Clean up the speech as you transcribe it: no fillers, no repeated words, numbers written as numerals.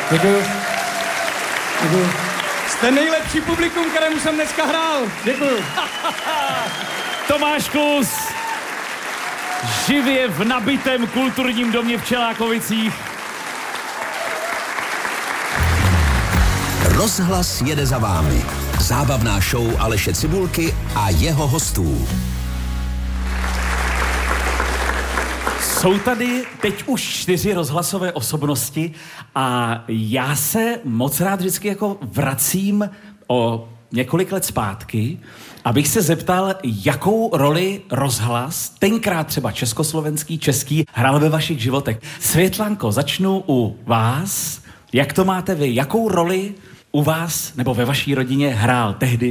Děkuju. Jste nejlepší publikum, kterému jsem dneska hrál. Děkuju. Tomáš Klus, živě v nabitém kulturním domě v Čelákovicích. Rozhlas jede za vámi. Zábavná show Aleše Cibulky a jeho hostů. Jsou tady teď už 4 rozhlasové osobnosti a já se moc rád vždycky jako vracím o několik let zpátky, abych se zeptal, jakou roli rozhlas, tenkrát třeba československý, český, hrál ve vašich životech. Světlanko, začnu u vás. Jak to máte vy? Jakou roli u vás nebo ve vaší rodině hrál tehdy